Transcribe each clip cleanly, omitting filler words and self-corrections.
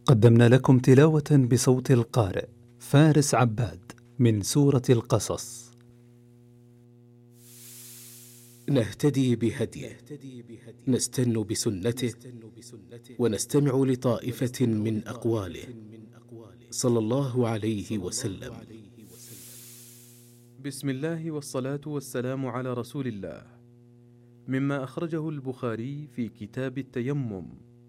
قدمنا لكم تلاوة بصوت القارئ فارس عباد من سورة القصص. نهتدي بهديه، نستن بسنته، ونستمع لطائفة من أقواله صلى الله عليه وسلم. بسم الله والصلاة والسلام على رسول الله. مما أخرجه البخاري في كتاب التيمم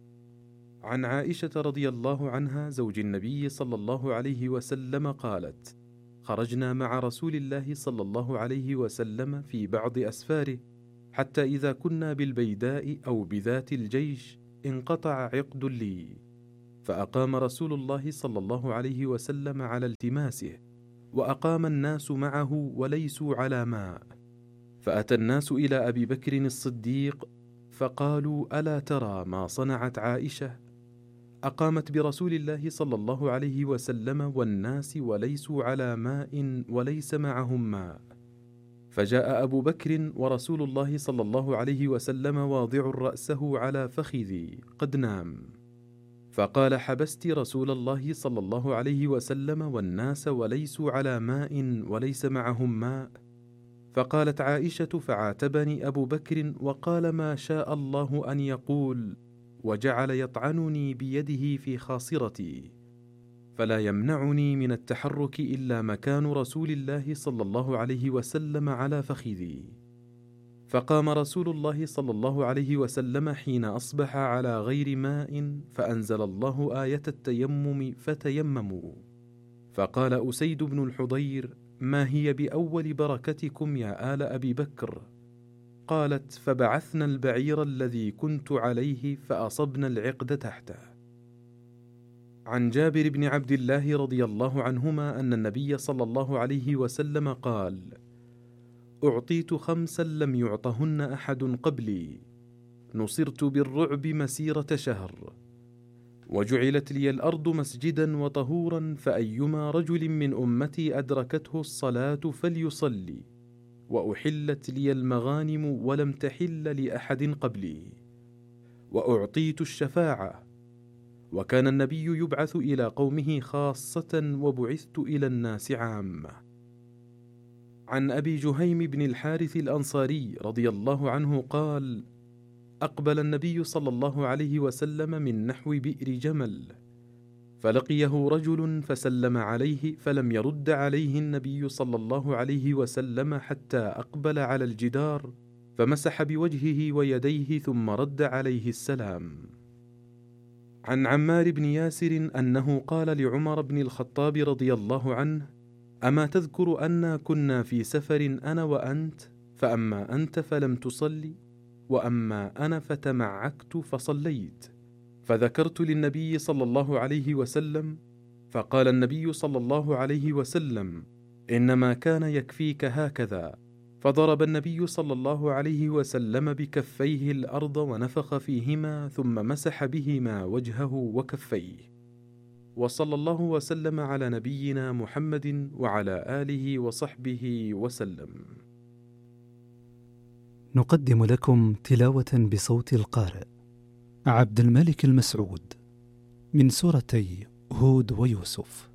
عن عائشة رضي الله عنها زوج النبي صلى الله عليه وسلم قالت: خرجنا مع رسول الله صلى الله عليه وسلم في بعض أسفاره، حتى إذا كنا بالبيداء أو بذات الجيش انقطع عقد لي، فأقام رسول الله صلى الله عليه وسلم على التماسه، وأقام الناس معه وليسوا على ماء. فأتى الناس إلى أبي بكر الصديق فقالوا: ألا ترى ما صنعت عائشة؟ أقامت برسول الله صلى الله عليه وسلم والناس وليسوا على ماء وليس معهم ماء. فجاء أبو بكر ورسول الله صلى الله عليه وسلم واضع رأسه على فخذي قد نام، فقال: حبست رسول الله صلى الله عليه وسلم والناس وليسوا على ماء وليس معهم ماء؟ فقالت عائشة: فعاتبني أبو بكر وقال: ما شاء الله أن يقول، وجعل يطعنني بيده في خاصرتي، فلا يمنعني من التحرك إلا مكان رسول الله صلى الله عليه وسلم على فخذي. فقام رسول الله صلى الله عليه وسلم حين أصبح على غير ماء، فأنزل الله آية التيمم فتيمموا. فقال أسيد بن الحضير: ما هي بأول بركتكم يا آل أبي بكر؟ قالت: فبعثنا البعير الذي كنت عليه فأصبنا العقد تحته. عن جابر بن عبد الله رضي الله عنهما أن النبي صلى الله عليه وسلم قال: أعطيت 5 لم يعطهن أحد قبلي، نصرت بالرعب مسيرة شهر، وجعلت لي الأرض مسجدا وطهورا، فأيما رجل من أمتي أدركته الصلاة فليصلي، وأحلت لي المغانم ولم تحل لأحد قبلي، وأعطيت الشفاعة، وكان النبي يبعث إلى قومه خاصة وبعثت إلى الناس عامة. عن أبي جهيم بن الحارث الأنصاري رضي الله عنه قال: أقبل النبي صلى الله عليه وسلم من نحو بئر جمل، فلقيه رجل فسلم عليه، فلم يرد عليه النبي صلى الله عليه وسلم حتى أقبل على الجدار، فمسح بوجهه ويديه ثم رد عليه السلام. عن عمار بن ياسر أنه قال لعمر بن الخطاب رضي الله عنه: أما تذكر أنا كنا في سفر أنا وأنت، فأما أنت فلم تصلي، وأما أنا فتمعكت فصليت؟ فذكرت للنبي صلى الله عليه وسلم، فقال النبي صلى الله عليه وسلم: إنما كان يكفيك هكذا. فضرب النبي صلى الله عليه وسلم بكفيه الأرض ونفخ فيهما، ثم مسح بهما وجهه وكفيه. وصلى الله وسلم على نبينا محمد وعلى آله وصحبه وسلم. نقدم لكم تلاوة بصوت القارئ عبد الملك المسعود من سورتي هود ويوسف.